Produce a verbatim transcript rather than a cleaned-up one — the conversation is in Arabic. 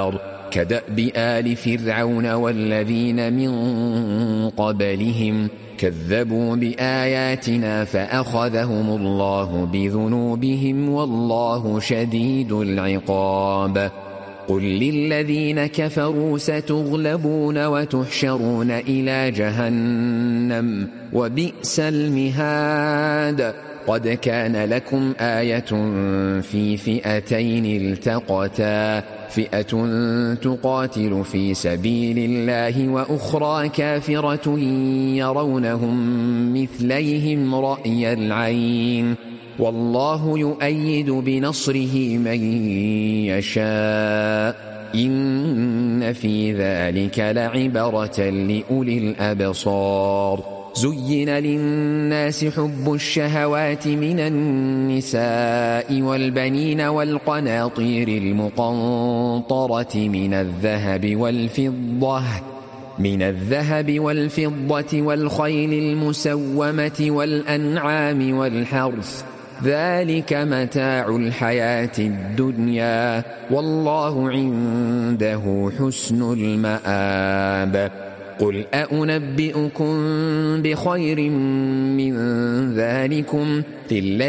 النار كدأب آل فرعون والذين من قبلهم كذبوا بآياتنا فأخذهم الله بذنوبهم والله شديد العقاب قل للذين كفروا ستغلبون وتحشرون إلى جهنم وبئس المهاد قد كان لكم آية في فئتين التقتا فئة تقاتل في سبيل الله وأخرى كافرة يرونهم مثليهم رأي العين والله يؤيد بنصره من يشاء إن في ذلك لعبرة لأولي الأبصار زين للناس حب الشهوات من النساء والبنين والقناطير المقنطرة من الذهب والفضة من الذهب والفضة والخيل المسومة والأنعام والحرث ذلك متاع الحياة الدنيا والله عنده حسن المآب قل أأنبئكم بخير من ذلكم